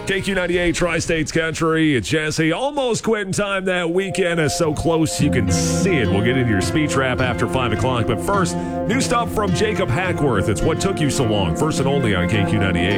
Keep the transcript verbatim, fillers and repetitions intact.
K Q ninety-eight, Tri-States Country. It's Jesse. Almost quitting time that weekend is so close you can see it. We'll get into your speech wrap after five o'clock. But first, new stuff from Jacob Hackworth. It's What Took You So Long. First and only on K Q ninety-eight.